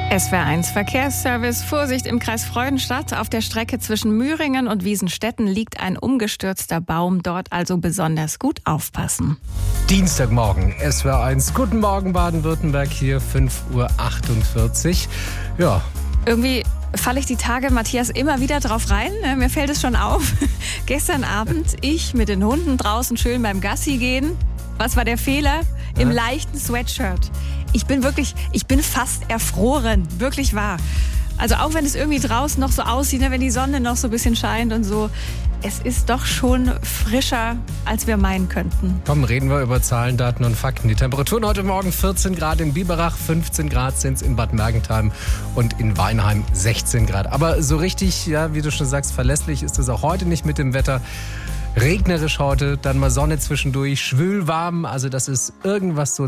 SWR1 Verkehrsservice. Vorsicht im Kreis Freudenstadt. Auf der Strecke zwischen Müringen und Wiesenstetten liegt ein umgestürzter Baum. Dort also besonders gut aufpassen. Dienstagmorgen, SWR1. Guten Morgen Baden-Württemberg, hier 5:48 Uhr. Ja. Irgendwie falle ich die Tage, Matthias, immer wieder drauf rein. Mir fällt es schon auf. Gestern Abend ich mit den Hunden draußen schön beim Gassi gehen. Was war der Fehler? Im leichten Sweatshirt. Ich bin fast erfroren. Wirklich wahr. Also auch wenn es irgendwie draußen noch so aussieht, wenn die Sonne noch so ein bisschen scheint und so. Es ist doch schon frischer, als wir meinen könnten. Komm, reden wir über Zahlen, Daten und Fakten. Die Temperaturen heute Morgen 14 Grad in Biberach, 15 Grad sind es in Bad Mergentheim und in Weinheim 16 Grad. Aber so richtig, ja, wie du schon sagst, verlässlich ist es auch heute nicht mit dem Wetter. Regnerisch heute, dann mal Sonne zwischendurch, schwül warm, also das ist irgendwas so